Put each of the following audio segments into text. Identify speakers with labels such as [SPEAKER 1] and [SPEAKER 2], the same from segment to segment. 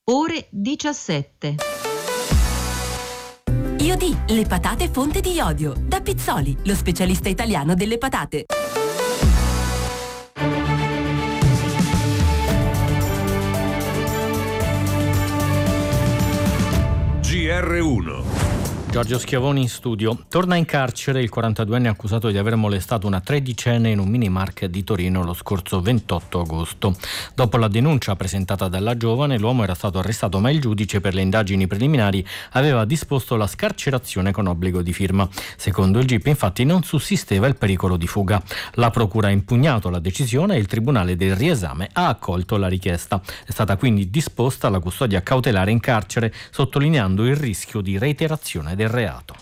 [SPEAKER 1] ore 17.
[SPEAKER 2] Iodì, le patate fonte di iodio. Da Pizzoli, lo specialista italiano delle patate.
[SPEAKER 3] GR1.
[SPEAKER 4] Giorgio Schiavoni in studio. Torna in carcere il 42enne accusato di aver molestato una tredicenne in un minimarket di Torino lo scorso 28 agosto. Dopo la denuncia presentata dalla giovane, l'uomo era stato arrestato, ma il giudice per le indagini preliminari aveva disposto la scarcerazione con obbligo di firma. Secondo il GIP, infatti, non sussisteva il pericolo di fuga. La procura ha impugnato la decisione e il tribunale del riesame ha accolto la richiesta. È stata quindi disposta la custodia cautelare in carcere, sottolineando il rischio di reiterazione del reato.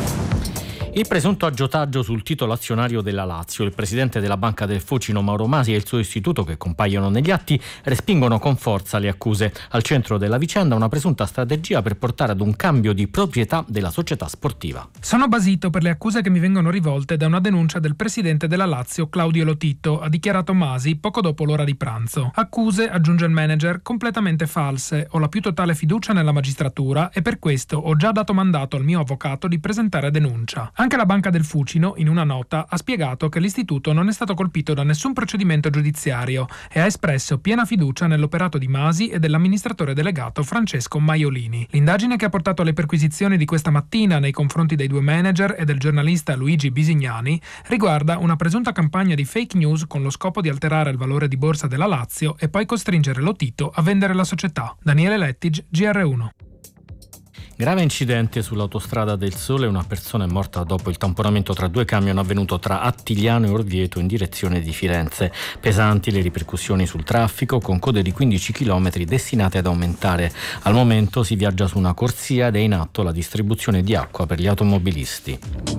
[SPEAKER 4] Il presunto aggiotaggio sul titolo azionario della Lazio, il presidente della Banca del Fucino Mauro Masi e il suo istituto, che compaiono negli atti, respingono con forza le accuse. Al centro della vicenda una presunta strategia per portare ad un cambio di proprietà della società sportiva.
[SPEAKER 5] Sono basito per le accuse che mi vengono rivolte da una denuncia del presidente della Lazio, Claudio Lotito, ha dichiarato Masi poco dopo l'ora di pranzo. Accuse, aggiunge il manager, completamente false. Ho la più totale fiducia nella magistratura e per questo ho già dato mandato al mio avvocato di presentare denuncia. Anche la Banca del Fucino, in una nota, ha spiegato che l'istituto non è stato colpito da nessun procedimento giudiziario e ha espresso piena fiducia nell'operato di Masi e dell'amministratore delegato Francesco Maiolini. L'indagine che ha portato alle perquisizioni di questa mattina nei confronti dei due manager e del giornalista Luigi Bisignani riguarda una presunta campagna di fake news con lo scopo di alterare il valore di borsa della Lazio e poi costringere Lotito a vendere la società. Daniele Lettig, GR1.
[SPEAKER 4] Grave incidente sull'autostrada del Sole, una persona è morta dopo il tamponamento tra due camion avvenuto tra Attigliano e Orvieto in direzione di Firenze. Pesanti le ripercussioni sul traffico, con code di 15 km destinate ad aumentare. Al momento si viaggia su una corsia ed è in atto la distribuzione di acqua per gli automobilisti.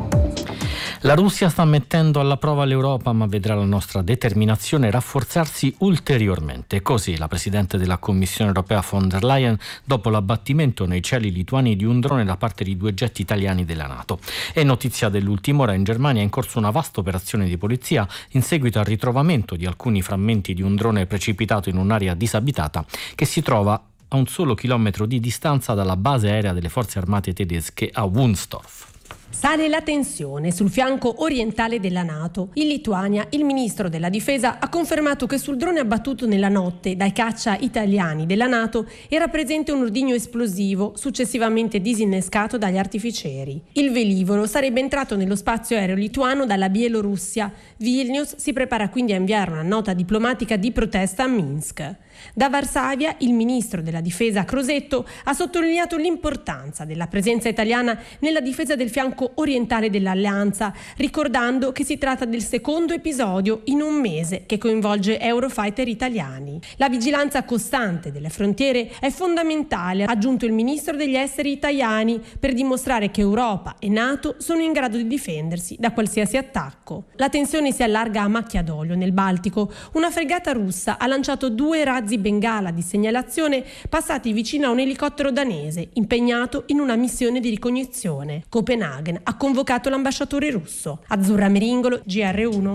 [SPEAKER 4] La Russia sta mettendo alla prova l'Europa, ma vedrà la nostra determinazione rafforzarsi ulteriormente. Così la Presidente della Commissione europea von der Leyen dopo l'abbattimento nei cieli lituani di un drone da parte di due jet italiani della NATO. È notizia dell'ultima ora, in Germania è in corso una vasta operazione di polizia in seguito al ritrovamento di alcuni frammenti di un drone precipitato in un'area disabitata che si trova a un solo chilometro di distanza dalla base aerea delle forze armate tedesche a Wunstorf.
[SPEAKER 6] Sale la tensione sul fianco orientale della NATO. In Lituania il ministro della difesa ha confermato che sul drone abbattuto nella notte dai caccia italiani della NATO era presente un ordigno esplosivo successivamente disinnescato dagli artificieri. Il velivolo sarebbe entrato nello spazio aereo lituano dalla Bielorussia. Vilnius si prepara quindi a inviare una nota diplomatica di protesta a Minsk. Da Varsavia il ministro della difesa Crosetto ha sottolineato l'importanza della presenza italiana nella difesa del fianco orientale dell'alleanza, ricordando che si tratta del secondo episodio in un mese che coinvolge Eurofighter italiani. La vigilanza costante delle frontiere è fondamentale, ha aggiunto il ministro degli esteri italiani, per dimostrare che Europa e NATO sono in grado di difendersi da qualsiasi attacco. La tensione si allarga a macchia d'olio nel Baltico. Una fregata russa ha lanciato 2 razzi bengala di segnalazione passati vicino a un elicottero danese impegnato in una missione di ricognizione. Copenaghen ha convocato l'ambasciatore russo. Azzurra Meringolo, GR1.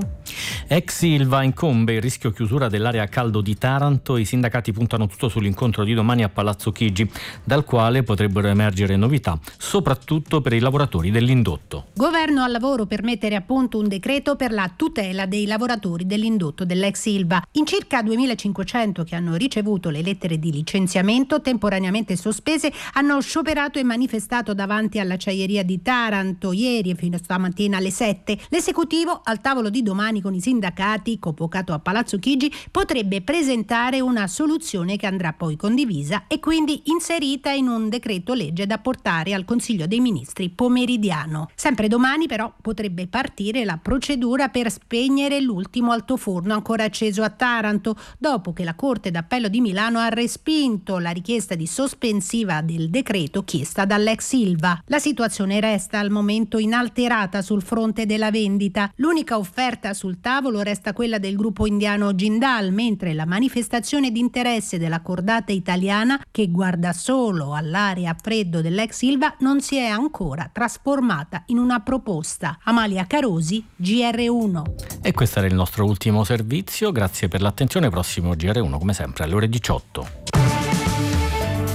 [SPEAKER 4] Ex Ilva incombe il rischio chiusura dell'area a caldo di Taranto. I sindacati puntano tutto sull'incontro di domani a Palazzo Chigi, dal quale potrebbero emergere novità, soprattutto per i lavoratori dell'indotto.
[SPEAKER 7] Governo al lavoro per mettere a punto un decreto per la tutela dei lavoratori dell'indotto dell'ex Ilva. In circa 2500 che hanno ricevuto le lettere di licenziamento temporaneamente sospese hanno scioperato e manifestato davanti all'acciaieria di Taranto ieri e fino a stamattina alle 7. L'esecutivo, al tavolo di domani con i sindacati, convocato a Palazzo Chigi, potrebbe presentare una soluzione che andrà poi condivisa e quindi inserita in un decreto legge da portare al Consiglio dei Ministri pomeridiano. Sempre domani però potrebbe partire la procedura per spegnere l'ultimo altoforno ancora acceso a Taranto, dopo che la Corte d'Appello di Milano ha respinto la richiesta di sospensiva del decreto chiesta dall'ex Ilva. La situazione resta al momento inalterata sul fronte della vendita. L'unica offerta sul tavolo resta quella del gruppo indiano Jindal, mentre la manifestazione di interesse della cordata italiana, che guarda solo all'area a freddo dell'ex Ilva, non si è ancora trasformata in una proposta. Amalia Carosi, GR1.
[SPEAKER 4] E questo era il nostro ultimo servizio. Grazie per l'attenzione. Prossimo GR1 come sempre alle ore 18.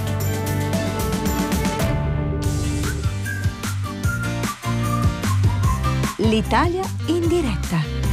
[SPEAKER 8] L'Italia in diretta.